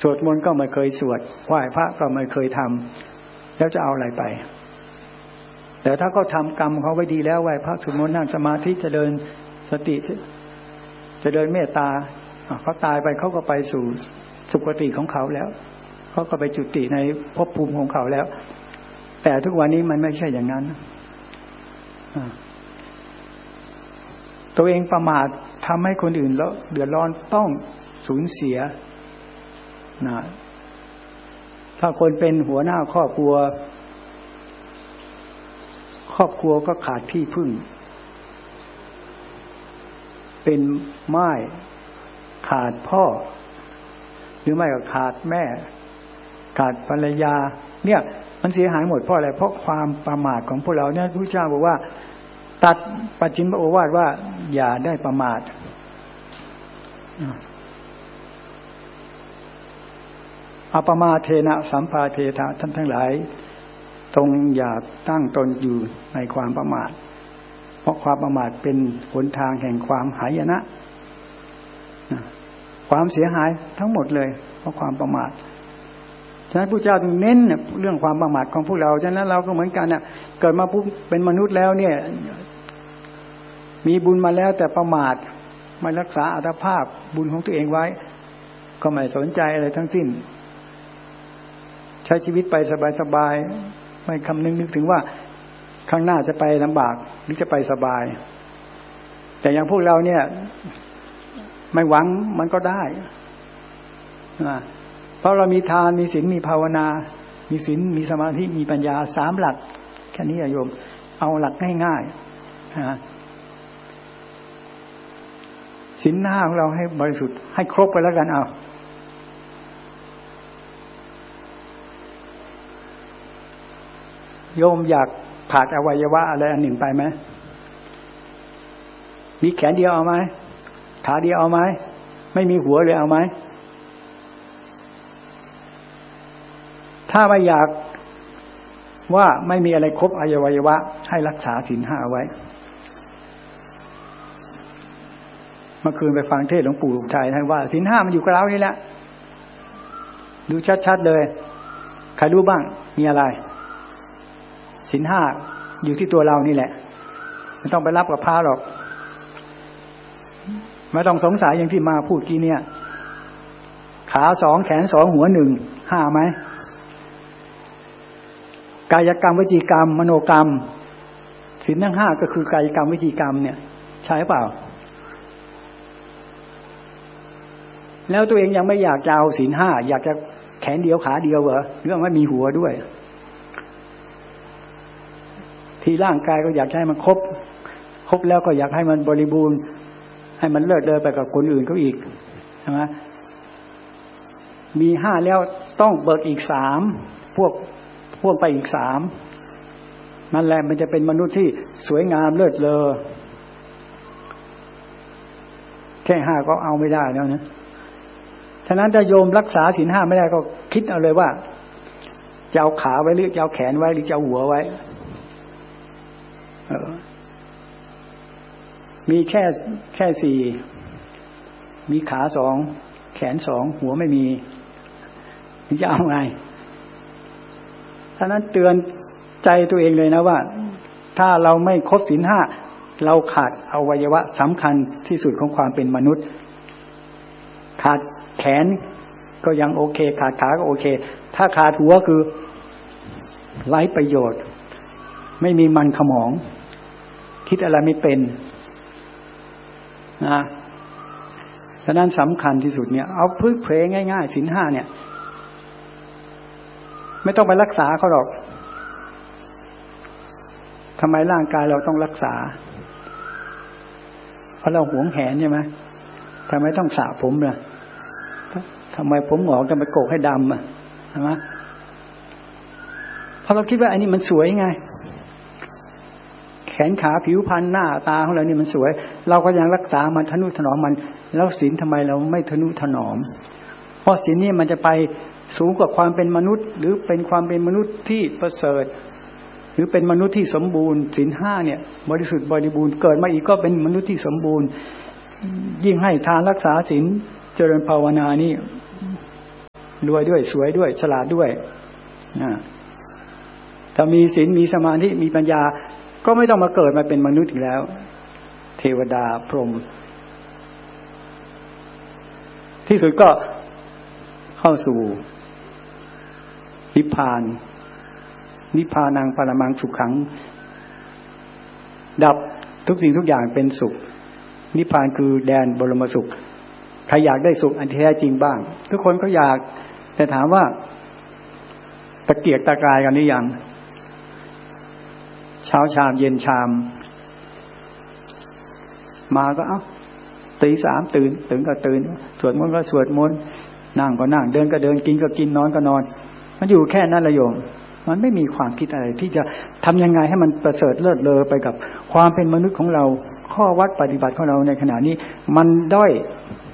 สวดมนต์ก็ไม่เคยสวดไหว้พระก็ไม่เคยทำแล้วจะเอาอะไรไปแต่ถ้าเขาทำกรรมเขาไว้ดีแล้วไหว้พระสวดมนต์นั่งสมาธิเจริญสติเจริญเมตตาเขาตายไปเขาก็ไปสู่สุคติของเขาแล้วเขาก็ไปจุติในภพภูมิของเขาแล้วแต่ทุกวันนี้มันไม่ใช่อย่างนั้นตัวเองประมาททำให้คนอื่นแล้วเดือดร้อนต้องสูญเสียนะถ้าคนเป็นหัวหน้าครอบครัวก็ขาดที่พึ่งเป็นม่ายขาดพ่อหรือไม่ก็ขาดแม่ขาดภรรยาเนี่ยมันเสียหายหมดเพราะอะไรเพราะความประมาทของพวกเราเนี่ยพระพุทธเจ้าบอกว่าตัดปัจฉิมโอวาทว่าอย่าได้ประมาทอปมาเทนะสัมภาเทธะท่านทั้งหลายตรงอย่าตั้งตนอยู่ในความประมาทเพราะความประมาทเป็นหนทางแห่งความหายนะความเสียหายทั้งหมดเลยเพราะความประมาทฉะนั้นพระเจ้าจึงเน้นเรื่องความประมาทของพวกเราฉะนั้นเราก็เหมือนกันน่ะเกิดมาปุ๊บเป็นมนุษย์แล้วเนี่ยมีบุญมาแล้วแต่ประมาทไม่รักษาอัตภาพบุญของตัวเองไว้ก็ไม่สนใจอะไรทั้งสิ้นใช้ชีวิตไปสบายๆไม่คำนึกถึงว่าข้างหน้าจะไปลำบากหรือจะไปสบายแต่อย่างพวกเราเนี่ยไม่หวังมันก็ได้เพราะเรามีทานมีศีลมีภาวนามีศีลมีสมาธิมีปัญญา3หลักแค่นี้โยมเอาหลักง่ายๆศีล5ของเราให้บริสุทธิ์ให้ครบไปแล้วกันเอาโยมอยากขาดอวัยวะอะไรอันหนึ่งไปไหมมีแขนเดียวเอาไหมขาเดียวเอาไหมไม่มีหัวเลยเอาไหมถ้าไม่อยากว่าไม่มีอะไรครบอวัยวะให้รักษาศีล5ไว้เมื่อคืนไปฟังเทศน์หลวงปู่อุทัยท่านว่าศีล5มันอยู่กับเรานี่แหละดูชัดๆเลยใครรู้บ้างมีอะไรศีล5อยู่ที่ตัวเรานี่แหละไม่ต้องไปรับกับพระหรอกไม่ต้องสงสัยอย่างที่มาพูดกี้เนี่ยขา2แขน2หัว1 5ไหมกายกรรมวจีกรรมมโนกรรมศีลทั้ง5ก็คือกายกรรมวจีกรรมเนี่ยใช่เปล่าแล้วตัวเองยังไม่อยากจะเอาศีล5อยากจะแขนเดียวขาเดียวเหรอเรื่องไม่มีหัวด้วยที่ร่างกายก็อยากให้มันครบแล้วก็อยากให้มันบริบูรณ์ให้มันเลิศเลอไปกับคนอื่นเขาอีกใช่ไหมมี5แล้วต้องเบิกอีก3พวกไปอีก3นั่นแหละมันจะเป็นมนุษย์ที่สวยงามเลิศเลอแค่5ก็เอาไม่ได้แล้วนะฉะนั้นถ้าโยมรักษาศีล5ไม่ได้ก็คิดเอาเลยว่าจะเอาขาไว้หรือจะเอาแขนไว้หรือจะเอาหัวไว้มีแค่4มีขา2แขน2หัวไม่มีจะเอาไงฉะนั้นเตือนใจตัวเองเลยนะว่าถ้าเราไม่ครบศีล5เราขาดอวัยวะสำคัญที่สุดของความเป็นมนุษย์ขาดแขนก็ยังโอเคขาดขาก็โอเคถ้าขาดหัวคือไร้ประโยชน์ไม่มีมันขมองคิดอะไรไม่เป็นนะฉะนั้นสำคัญที่สุดเนี่ยเอาพื้นเพลง่ายๆศีล5เนี่ยไม่ต้องไปรักษาเขาหรอกทำไมร่างกายเราต้องรักษาเพราะเราหวงแหนใช่ไหมทำไมต้องสระผมล่ะทำไมผมหงอกจะไปโกกให้ดำอ่ะใช่ไหมเพราะเราคิดว่าอันนี้มันสวยไงแขนขาผิวพรรณหน้าตาของเรานี่มันสวยเราก็ยังรักษามันทนุถนอมมันแล้วศีลทำไมเราไม่ทนุถนอมเพราะศีลนี่มันจะไปสูงกว่าความเป็นมนุษย์หรือเป็นความเป็นมนุษย์ที่ประเสริฐหรือเป็นมนุษย์ที่สมบูรณ์ศีล5เนี่ยบริสุทธิ์บริบูรณ์เกิดมาอีกก็เป็นมนุษย์ที่สมบูรณ์ยิ่งให้ทานรักษาศีลเจริญภาวนานี่รวยด้วยสวยด้วยฉลาดด้วยถ้ามีศีลมีสมาธิมีปัญญาก็ไม่ต้องมาเกิดมาเป็นมนุษย์อีกแล้วเทวดาพรหมที่สุดก็เข้าสู่นิพพานนิพพานังปรมังสุขขังดับทุกสิ่งทุกอย่างเป็นสุขนิพพานคือแดนบรมสุขใครอยากได้สุขอันแท้จริงบ้างทุกคนก็อยากแต่ถามว่าตะเกียกตะกายกันหรือยังเช้าชามเย็นชามมาก็ตี 3ตื่นก็ตื่นสวดมนต์ก็สวดมนต์นั่งก็นั่งเดินก็เดินกินก็กินนอนก็นอนมันอยู่แค่นั้นละโยมมันไม่มีความคิดอะไรที่จะทำยังไงให้มันประเสริฐเลิศเลอไปกับความเป็นมนุษย์ของเราข้อวัดปฏิบัติของเราในขณะนี้มันด้อย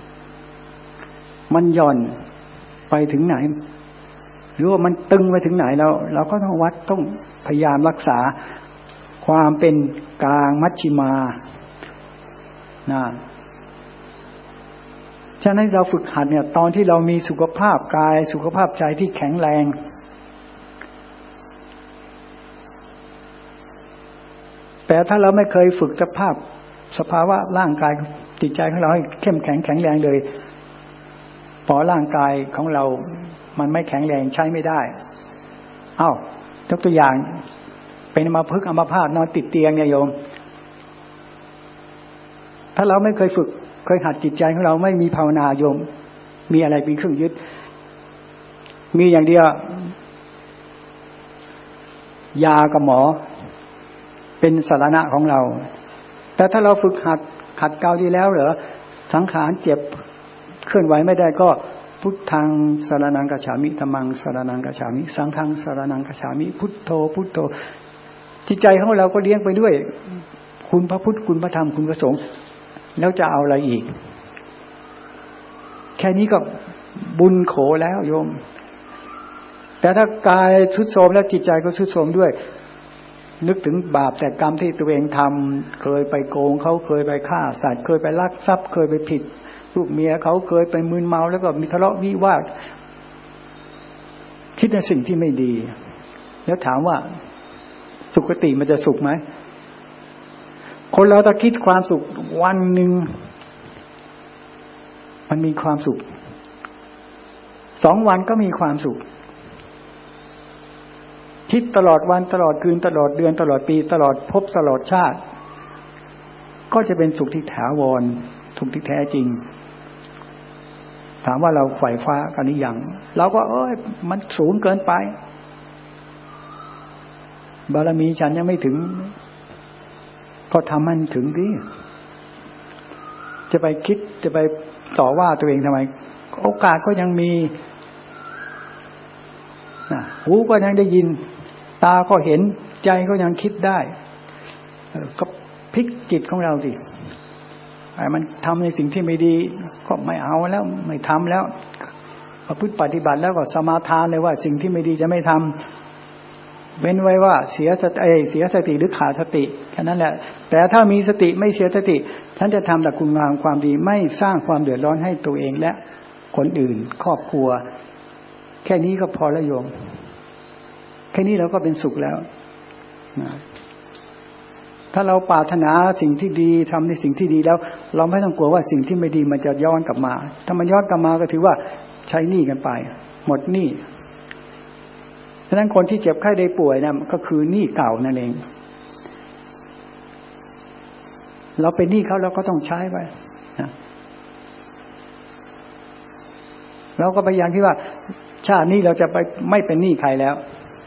มันหย่อนไปถึงไหนหรือว่ามันตึงไปถึงไหนเราก็ต้องวัดต้องพยายามรักษาความเป็นกลางมัชฌิมาฉะนั้นเราฝึกหัดเนี่ยตอนที่เรามีสุขภาพกายสุขภาพใจที่แข็งแรงแต่ถ้าเราไม่เคยฝึกสภาวะร่างกายจิตใจของเราให้เข้มแข็งแข็งแรงเลยพอร่างกายของเรามันไม่แข็งแรงใช้ไม่ได้ยกตัวอย่างเป็นอัมพฤกษ์อัมพาตนอนติดเตียงเนี่ยโยมถ้าเราไม่เคยฝึกเคยหัดจิตใจของเราไม่มีภาวนาโยมมีอะไรเป็นเครื่องยึดมีอย่างเดียวยากับหมอเป็นสารณะของเราแต่ถ้าเราฝึกหัดเกาดีแล้วเหรอสังขารเจ็บเคลื่อนไหวไม่ได้ก็พุทธังสรณังกัจฉามิธัมมังสรณังกัจฉามิสังฆังสรณังกัจฉามิพุทโธพุทโธจิตใจของเราก็เลี้ยงไปด้วยคุณพระพุทธคุณพระธรรมคุณพระสงฆ์แล้วจะเอาอะไรอีกแค่นี้ก็บุญโขแล้วโยมแต่ถ้ากายทรุดโทรมแล้วจิตใจก็ทรุดโทรมด้วยนึกถึงบาปแต่กรรมที่ตัวเองทำเคยไปโกงเขาเคยไปฆ่าสัตว์เคยไปลักทรัพย์เคยไปผิดลูกเมียเขาเคยไปมึนเมาแล้วก็มีทะเลาะวิวาทคิดในสิ่งที่ไม่ดีแล้วถามว่าสุขติมันจะสุขไหมคนเราถ้าคิดความสุขวันหนึ่งมันมีความสุข2 วันก็มีความสุขคิดตลอดวันตลอดคืนตลอดเดือนตลอดปีตลอดภพตลอดชาติก็จะเป็นสุขที่ถาวรสุขที่แท้จริงถามว่าเราไขว่คว้ากันหรือยังเราก็มันสูงเกินไปบารมีฉันยังไม่ถึงก็ทำให้มันถึงดิจะไปคิดจะไปต่อว่าตัวเองทำไมโอกาสก็ยังมีหูก็ยังได้ยินตาก็เห็นใจก็ยังคิดได้ก็พลิกจิตของเราสิมันทำในสิ่งที่ไม่ดีก็ไม่เอาแล้วไม่ทำแล้วประพฤติปฏิบัติแล้วก็สมาทานเลยว่าสิ่งที่ไม่ดีจะไม่ทำเว้นไว้ว่าเสียสติหรือขาดสติแค่นั้นแหละแต่ถ้ามีสติไม่เสียสติฉันจะทำแต่คุณงามความดีไม่สร้างความเดือดร้อนให้ตัวเองและคนอื่นครอบครัวแค่นี้ก็พอแล้วโยมแค่นี้เราก็เป็นสุขแล้วถ้าเราปรารถนาสิ่งที่ดีทำในสิ่งที่ดีแล้วเราไม่ต้องกลัวว่าสิ่งที่ไม่ดีมันจะย้อนกลับมาถ้ามันย้อนกลับมาก็ถือว่าใช้หนี้กันไปหมดหนี้ฉะนั้นคนที่เจ็บไข้ได้ป่วยนะก็คือหนี้เก่านั่นเองเราเป็นหนี้เขาเราก็ต้องใช้ไปเราก็พยายามที่ว่าชาตินี้เราจะไปไม่เป็นหนี้ใครแล้ว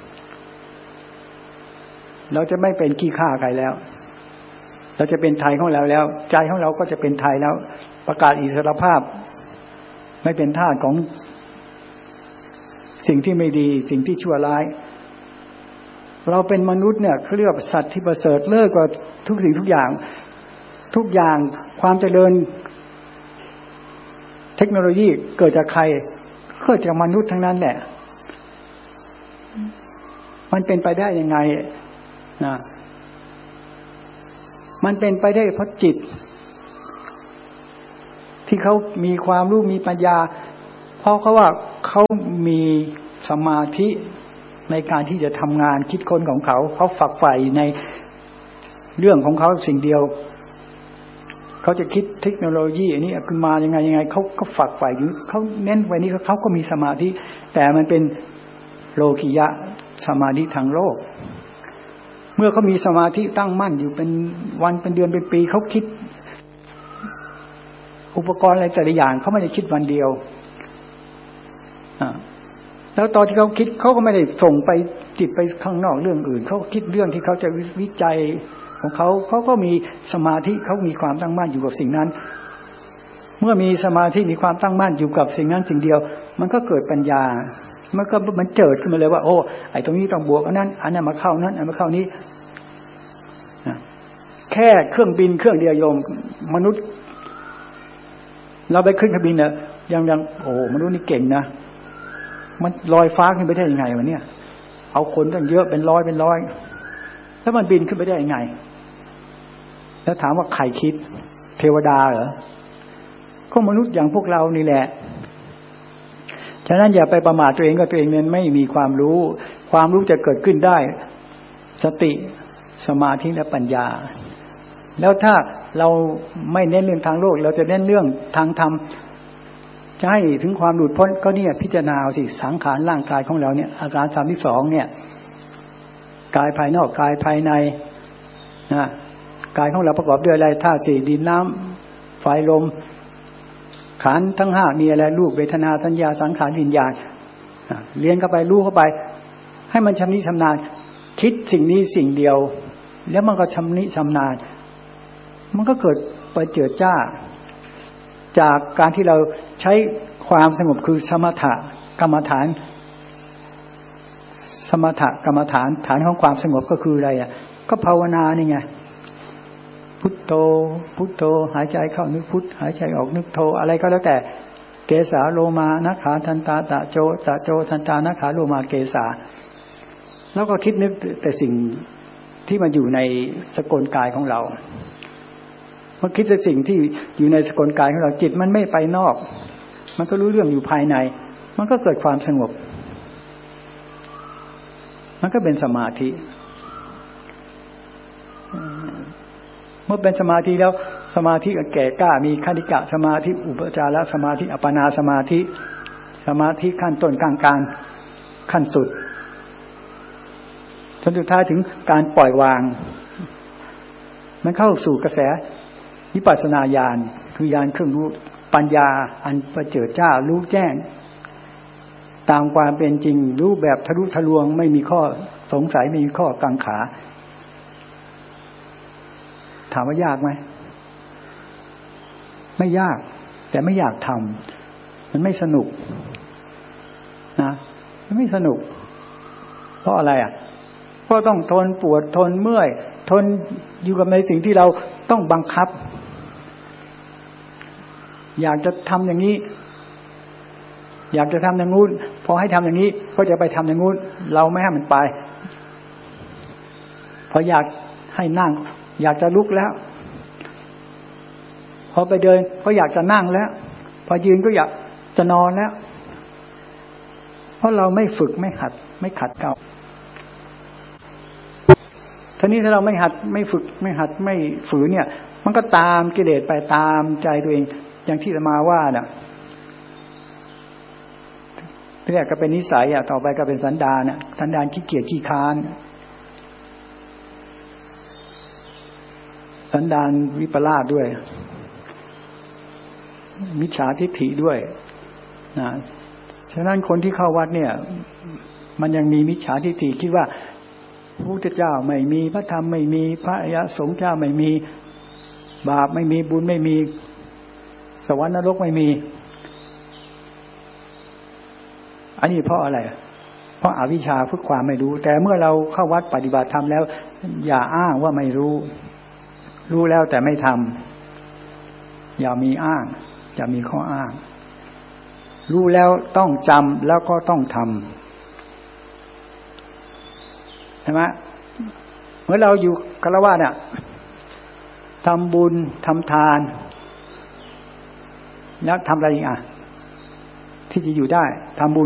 เราจะไม่เป็นขี้ข้าใครแล้วเราจะเป็นไทยของเราแล้วใจของเราก็จะเป็นไทยแล้วประกาศอิสรภาพไม่เป็นทาสของสิ่งที่ไม่ดีสิ่งที่ชั่วร้ายเราเป็นมนุษย์เนี่ยเขาเรียกว่าสัตว์ที่ประเสริฐเลิศกว่าทุกสิ่งทุกอย่างความเจริญเทคโนโลยีเกิดจากใครเกิดจากมนุษย์ทั้งนั้นแหละมันเป็นไปได้ยังไงนะมันเป็นไปได้เพราะจิตที่เขามีความรู้มีปัญญาเพราะเขาว่าเขามีสมาธิในการที่จะทำงานคิดค้นของเขาฝักใฝ่ในเรื่องของเขาสิ่งเดียวเขาจะคิดเทคโนโลยีอันนี้ขึ้นมายังไงเขาฝักใฝ่อยู่เขาเน้นไว้นี้เขาก็มีสมาธิแต่มันเป็นโลกิยะสมาธิทางโลกเมื่อเขามีสมาธิตั้งมั่นอยู่เป็นวันเป็นเดือนเป็นปีเขาคิดอุปกรณ์อะไรแต่ละอย่างเขาไม่ได้คิดวันเดียวแล้วตอนที่เขาคิดเขาก็ไม่ได้ส่งไปจิตไปข้างนอกเรื่องอื่นเขาคิดเรื่องที่เขาจะวิจัยของเขาก็มีสมาธิเขามีความตั้งมั่นอยู่กับสิ่งนั้นเมื่อมีสมาธิมีความตั้งมั่นอยู่กับสิ่งนั้นสิ่งเดียวมันก็เกิดปัญญามันเจิดขึ้นมาเลยว่าโอ้ไอ้ตรงนี้ต้องบวกอันนั้นมาเข้านั้นอันมาเข้านี้แค่เครื่องบินเครื่องเดียวโยมมนุษย์เราไปขึ้นเครื่องบินเนี่ยยังโอ้มนุษย์นี่เก่งนะมันลอยฟ้าขึ้นไปได้ยังไงวะเนี่ยเอาคนตั้งเยอะเป็นร้อยแล้วมันบินขึ้นไปได้ยังไงแล้วถามว่าใครคิดเทวดาเหรอก็มนุษย์อย่างพวกเรานี่แหละฉะนั้นอย่าไปประมาทตัวเองก็ตัวเองเนี่ยไม่มีความรู้จะเกิดขึ้นได้สติสมาธิและปัญญาแล้วถ้าเราไม่เน้นเรื่องทางโลกเราจะเน้นเรื่องทางธรรมจะให้ถึงความหลุดพ้นก็เนี่ยพิจารณาเอาสิสังขารร่างกายของเราเนี่ยอาการ32เนี่ยกายภายนอกกายภายในนะกายของเราประกอบด้วยอะไรธาตุ4ดินน้ำไฟลมขันธ์ทั้ง5มีอะไรรูปเวทนาสัญญาสังขารวิญญาณเรียนเข้าไปรู้เข้าไปให้มันชำนิชำนาญคิดสิ่งนี้สิ่งเดียวแล้วมันก็ชำนิชำนาญมันก็เกิดประเจิดจ้าจากการที่เราใช้ความสงบคือสมถะกรรมฐานฐานของความสงบก็คืออะไรอ่ะก็ภาวนานี่ไงพุทโธพุทโธหายใจเข้านึกพุทหายใจออกนึกโธอะไรก็แล้วแต่เกสาโลมานะขาทันตาตะโจทันตานะขาโลมาเกสาแล้วก็คิดนึกแต่สิ่งที่มันอยู่ในสกลกายของเราเมื่อคิดแต่สิ่งที่อยู่ในสกลกายของเราจิตมันไม่ไปนอกมันก็รู้เรื่องอยู่ภายในมันก็เกิดความสงบมันก็เป็นสมาธิเมื่อเป็นสมาธิแล้วสมาธิแก่กล้ามีคณิกะสมาธิอุปจารสมาธิอัปปนาสมาธิขั้นต้นกลางขั้นสุดจนสุดท้ายถึงการปล่อยวางมันเข้าสู่กระแสวิปัสสนาญาณคือญาณเครื่องรู้ปัญญาอันประเจิดจ้ารู้แจ้งตามความเป็นจริงรู้แบบทะลุทะลวงไม่มีข้อสงสัยไม่มีข้อกังขาถามว่ายากไหมไม่ยากแต่ไม่อยากทำมันไม่สนุกนะมันไม่สนุกเพราะอะไรอ่ะเพราะต้องทนปวดทนเมื่อยทนอยู่กับในสิ่งที่เราต้องบังคับอยากจะทำอย่างนี้อยากจะทำอย่างงู้นพอให้ทำอย่างนี้ก็จะไปทำอย่างงู้นเราไม่ให้มันไปพออยากให้นั่งอยากจะลุกแล้วพอไปเดินก็อยากจะนั่งแล้วพอยืนก็อยากจะนอนแล้วเพราะเราไม่ฝึกไม่หัดไม่ขัดเกลาทีนี้ถ้าเราไม่หัดไม่ฝึกไม่หัดไม่ฝืนเนี่ยมันก็ตามกิเลสไปตามใจตัวเองอย่างที่อาตมาว่าน่ะแรกก็เป็นนิสัยต่อไปก็เป็นสันดานสันดานขี้เกียจขี้ค้านสันดานวิปลาสด้วยมิจฉาทิฏฐิด้วยนะฉะนั้นคนที่เข้าวัดเนี่ยมันยังมีมิจฉาทิฏฐิคิดว่าพระพุทธเจ้าไม่มีพระธรรมไม่มีพระอริยสงฆ์เจ้าไม่มีบาปไม่มีบุญไม่มีสวรรค์นรกไม่มีอันนี้เพราะอะไรเพราะอวิชชาเพราะความไม่รู้แต่เมื่อเราเข้าวัดปฏิบัติธรรมแล้วอย่าอ้างว่าไม่รู้แล้วแต่ไม่ทำอย่ามีอ้างอย่ามีข้ออ้างรู้แล้วต้องจำแล้วก็ต้องทำใช่ไหมเมื่อเราอยู่ฆราวาสเนี่ยทำบุญทำทานแล้วทำอะไรอีกที่จะอยู่ได้ทำบุญ